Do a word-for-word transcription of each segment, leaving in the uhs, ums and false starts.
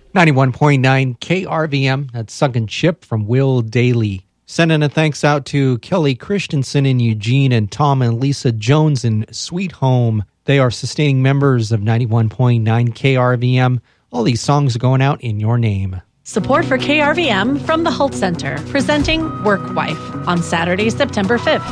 ninety-one point nine K R V M, that's Sunken Ship from Will Daly. Sending a thanks out to Kelly Christensen in Eugene and Tom and Lisa Jones in Sweet Home. They are sustaining members of ninety-one point nine K R V M. All these songs are going out in your name. Support for K R V M from the Hult Center, presenting Work Wife on Saturday, September fifth.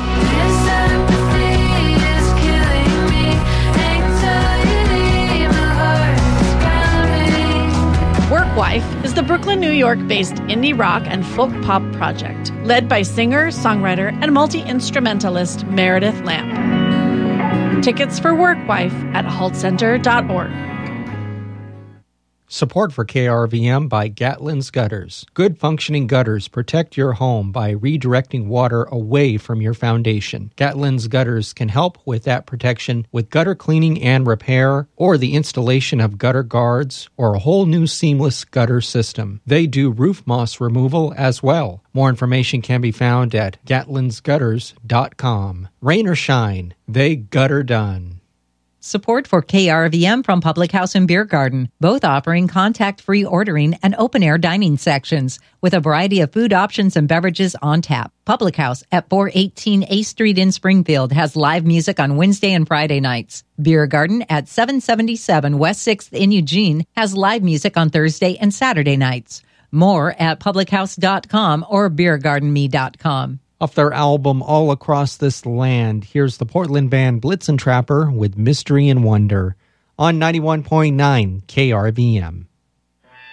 Work Wife is the Brooklyn, New York-based indie rock and folk pop project, led by singer, songwriter, and multi-instrumentalist Meredith Lamb. Tickets for Work Wife at hult center dot org. Support for K R V M by Gatlin's Gutters. Good functioning gutters protect your home by redirecting water away from your foundation. Gatlin's Gutters can help with that protection with gutter cleaning and repair, or the installation of gutter guards, or a whole new seamless gutter system. They do roof moss removal as well. More information can be found at gatlins gutters dot com. Rain or shine, they gutter done. Support for K R V M from Public House and Beer Garden, both offering contact-free ordering and open-air dining sections with a variety of food options and beverages on tap. Public House at four eighteen A Street in Springfield has live music on Wednesday and Friday nights. Beer Garden at seven seventy-seven West sixth in Eugene has live music on Thursday and Saturday nights. More at public house dot com or beer garden me dot com. Off their album All Across This Land, here's the Portland band Blitzen Trapper with Mystery and Wonder on ninety-one point nine K R V M.